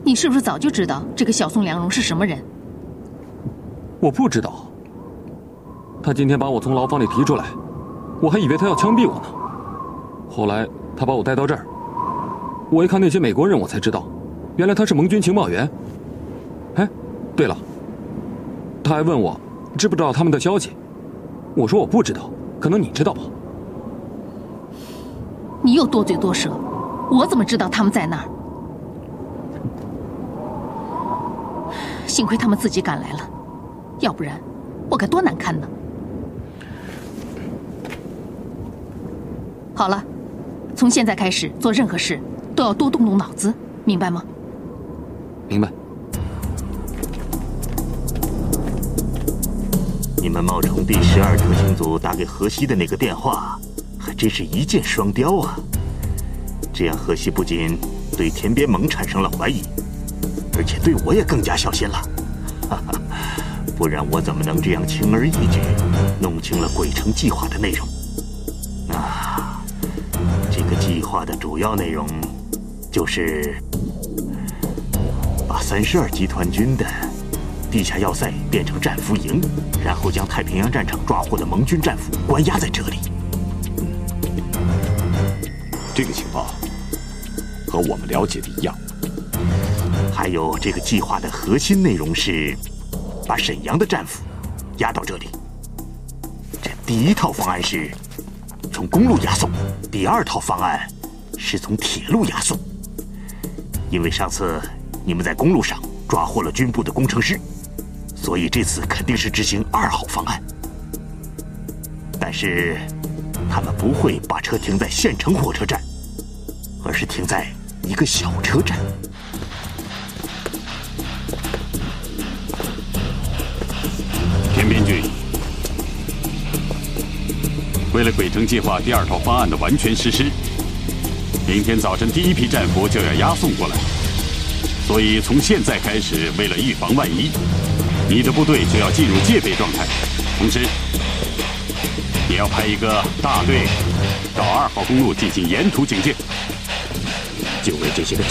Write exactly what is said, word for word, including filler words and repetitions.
你是不是早就知道这个小宋良荣是什么人？ 我不知道。他今天把我从牢房里提出来，我还以为他要枪毙我呢。后来他把我带到这儿，我一看那些美国人，我才知道，原来他是盟军情报员。哎，对了，他还问我知不知道他们的消息，我说我不知道，可能你知道吧。 你又多嘴多舌，我怎么知道他们在那儿？幸亏他们自己赶来了，要不然我该多难堪呢。好了，从现在开始做任何事都要多动动脑子，明白吗？ 明白。 你们冒充第十二特勤组打给河西的那个电话，还真是一箭双雕啊！这样河西不仅对田边盟产生了怀疑，而且对我也更加小心了。哈哈，不然我怎么能这样轻而易举弄清了鬼城计划的内容？啊，这个计划的主要内容就是把三十二集团军的地下要塞变成战俘营，然后将太平洋战场抓获的盟军战俘关押在这里。 嗯，这个情报和我们了解的一样。 还有这个计划的核心内容是把沈阳的战俘押到这里。这第一套方案是从公路押送，第二套方案是从铁路押送。因为上次你们在公路上抓获了军部的工程师，所以这次肯定是执行二号方案。但是他们不会把车停在县城火车站，而是停在一个小车站。 田边君，为了鬼城计划第二套方案的完全实施，明天早晨第一批战俘就要押送过来。所以从现在开始，为了预防万一，你的部队就要进入戒备状态。同时，也要派一个大队到二号公路进行沿途警戒。 就为这些个